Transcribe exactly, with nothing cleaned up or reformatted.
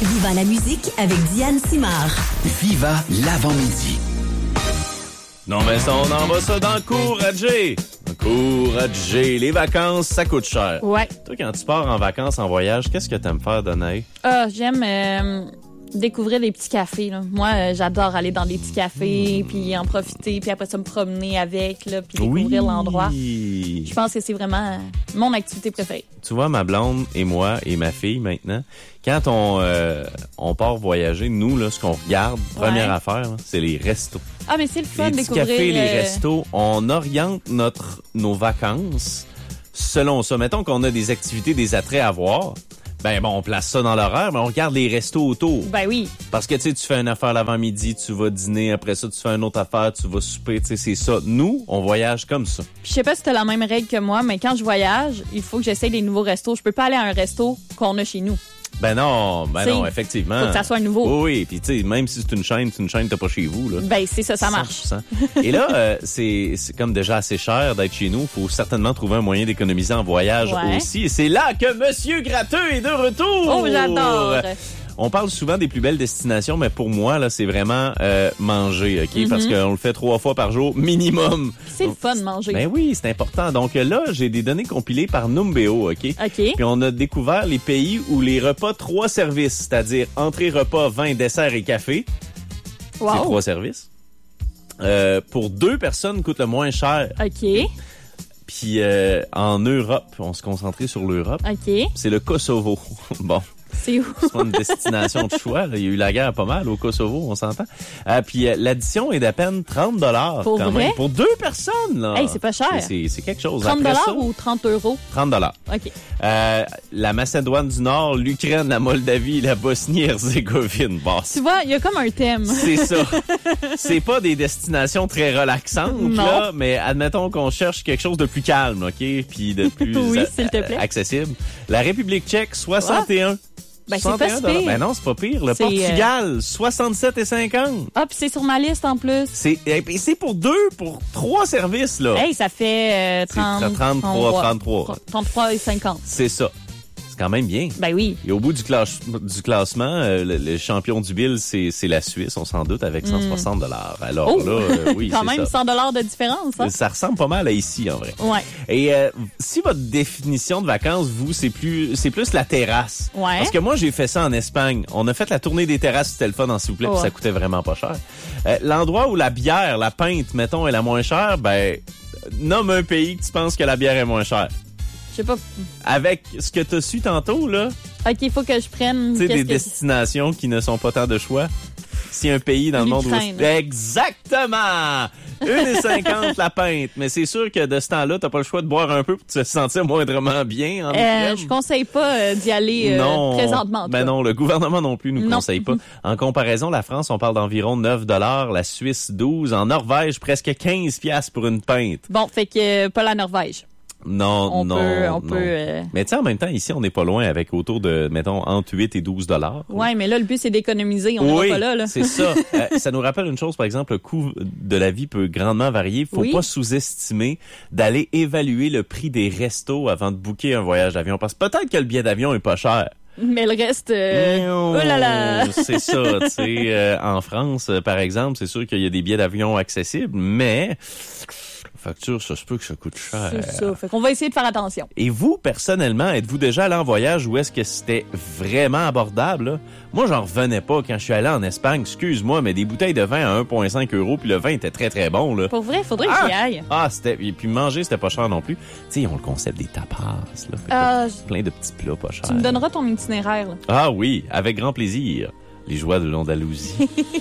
Viva la musique avec Diane Simard. Viva l'avant-midi. Non, mais ça, on envoie ça dans Encourager. Encourager. Les vacances, ça coûte cher. Ouais. Toi, quand tu pars en vacances, en voyage, qu'est-ce que t'aimes faire, Danae? Ah, j'aime euh, découvrir les petits cafés, là. Moi, euh, j'adore aller dans des petits cafés, puis en profiter, puis après ça, me promener avec, là, puis découvrir Oui. l'endroit. Je pense que c'est vraiment euh, mon activité préférée. Tu vois, ma blonde et moi et ma fille, maintenant, quand on, euh, on part voyager, nous, là, ce qu'on regarde, première Ouais. affaire, là, c'est les restos. Ah, mais c'est le fun Les de petits découvrir... cafés, les euh, restos, on oriente notre, nos vacances selon ça. Mettons qu'on a des activités, des attraits à voir. Ben bon, on place ça dans l'horaire, mais on regarde les restos autour. Ben oui. Parce que, tu sais, tu fais une affaire l'avant-midi, tu vas dîner, après ça, tu fais une autre affaire, tu vas souper, tu sais, c'est ça. Nous, on voyage comme ça. Puis je sais pas si t'as la même règle que moi, mais quand je voyage, il faut que j'essaye des nouveaux restos. Je peux pas aller à un resto qu'on a chez nous. Ben non, ben T'sais, non, effectivement. faut que ça soit nouveau. Oui, oui, puis tu sais, même si c'est une chaîne, c'est une chaîne que t'as pas chez vous, là. Ben c'est ça, ça marche. cent pour cent. Et là, euh, c'est, c'est comme déjà assez cher d'être chez nous. Faut certainement trouver un moyen d'économiser en voyage Ouais. aussi. Et c'est là que Monsieur Gratteux est de retour! Oh, j'adore! On parle souvent des plus belles destinations, mais pour moi, là, c'est vraiment euh, manger, OK? Mm-hmm. Parce qu'on le fait trois fois par jour, minimum. C'est le fun de manger. Ben oui, c'est important. Donc là, j'ai des données compilées par Numbeo, OK? OK. Puis on a découvert les pays où les repas trois services, c'est-à-dire entrée, repas, vin, dessert et café, c'est Wow. trois services, euh, pour deux personnes coûtent le moins cher. OK. Puis euh, en Europe, on se concentrait sur l'Europe, OK. c'est le Kosovo. Bon, C'est où? c'est pas une destination de choix. Là. Il y a eu la guerre pas mal au Kosovo, on s'entend. Euh, puis euh, l'addition est d'à peine trente dollars Pour quand vrai? même. Pour deux personnes, là. Hey, c'est pas cher. C'est, c'est, c'est quelque chose. trente Après ça, dollars ou trente euros? trente dollars. OK. Euh, la Macédoine du Nord, l'Ukraine, la Moldavie, la Bosnie-Herzégovine. Bon, Tu vois, il y a comme un thème. c'est ça. C'est pas des destinations très relaxantes, Non. là, mais admettons qu'on cherche quelque chose de plus calme, OK? Puis de plus Oui, a- s'il te plaît. accessible. La République tchèque, soixante et un. Ben, c'est pas soixante et un si dollars. pire. Ben non, c'est pas pire. Le C'est, Portugal, soixante-sept et cinquante. Ah, puis c'est sur ma liste en plus. C'est, et c'est pour deux, pour trois services, là. Hey, ça fait euh, C'est trente, trente-trois, trente-trois. trente-trois et cinquante. C'est ça. C'est quand même bien. Ben oui. Et au bout du, classe, du classement, euh, le, le champion du Bill, c'est, c'est la Suisse, on s'en doute, avec cent soixante dollars. Alors Oh! là, euh, oui, Quand c'est même ça. cent dollars de différence, hein? Ça ressemble pas mal à ici, en vrai. Ouais. Et euh, si votre définition de vacances, vous, c'est plus c'est plus la terrasse. Ouais. Parce que moi, j'ai fait ça en Espagne. On a fait la tournée des terrasses, c'était le fun, s'il vous plaît, puis Ouais. ça coûtait vraiment pas cher. Euh, l'endroit où la bière, la pinte, mettons, est la moins chère, ben, nomme un pays que tu penses que la bière est moins chère. Je sais pas. Avec ce que tu as su tantôt, là, OK, il faut que je prenne... tu sais, qu'est-ce des que- destinations qui ne sont pas tant de choix. Si un pays dans le monde où... L'Ukraine. Exactement! une et cinquante la pinte. Mais c'est sûr que de ce temps-là, t'as pas le choix de boire un peu pour te sentir moindrement bien. En Euh, Ukraine. je conseille pas euh, d'y aller euh, non, présentement. en tout ben cas. non, le gouvernement non plus nous Non. conseille pas. En comparaison, la France, on parle d'environ neuf dollars, la Suisse douze, en Norvège presque quinze piastres pour une pinte. Bon, fait que euh, pas la Norvège. Non, On non, peut- on non. peut, euh, Mais tu sais, en même temps, ici, on n'est pas loin avec autour de, mettons, entre huit et douze dollars. Ouais, mais là, le but, c'est d'économiser. On Oui, n'est pas là, là. c'est ça. Euh, ça nous rappelle une chose, par exemple, le coût de la vie peut grandement varier. Faut Oui. pas sous-estimer d'aller évaluer le prix des restos avant de booker un voyage d'avion. Parce que peut-être que le billet d'avion est pas cher. Mais le reste... euh, Oh là là! C'est ça, tu sais. euh, en France, euh, par exemple, c'est sûr qu'il y a des billets d'avion accessibles, mais facture, ça se peut que ça coûte cher. C'est ça. Fait qu'on va essayer de faire attention. Et vous, personnellement, êtes-vous déjà allé en voyage où est-ce que c'était vraiment abordable, là? Moi, j'en revenais pas quand je suis allé en Espagne. Excuse-moi, mais des bouteilles de vin à un virgule cinq euros, puis le vin était très, très bon, là. Pour vrai, faudrait que Ah! j'y aille. Ah, c'était... Et puis manger, c'était pas cher non plus. Tu sais, ils ont le concept des tapas, là. Fait que Ah, plein de petits plats pas chers. tu me donneras ton itinéraire, là. Ah oui, avec grand plaisir. Les joies de l'Andalousie.